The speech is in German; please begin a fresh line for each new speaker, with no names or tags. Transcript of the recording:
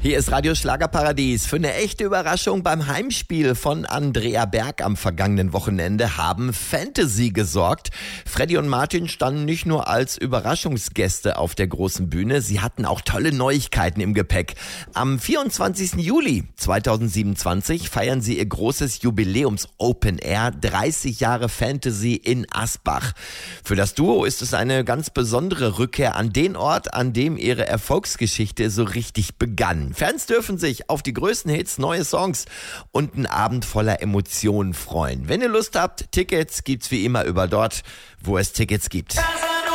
Hier ist Radio Schlagerparadies. Für eine echte Überraschung beim Heimspiel von Andrea Berg am vergangenen Wochenende haben Fantasy gesorgt. Freddy und Martin standen nicht nur als Überraschungsgäste auf der großen Bühne, sie hatten auch tolle Neuigkeiten im Gepäck. Am 24. Juli 2027 feiern sie ihr großes Jubiläums-Open Air, 30 Jahre Fantasy in Asbach. Für das Duo ist es eine ganz besondere Rückkehr an den Ort, an dem ihre Erfolgsgeschichte so richtig begann. Fans dürfen sich auf die größten Hits, neue Songs und einen Abend voller Emotionen freuen. Wenn ihr Lust habt, Tickets gibt's wie immer über dort, wo es Tickets gibt.